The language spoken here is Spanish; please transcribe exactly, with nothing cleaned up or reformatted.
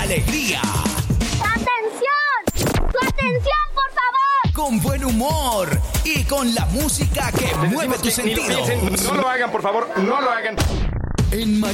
alegría. ¡Atención! ¡Tu atención, por favor! Con buen humor y con la música que Les mueve decimos tus que ni lo sentidos. piensen, no lo hagan, por favor, no lo hagan. En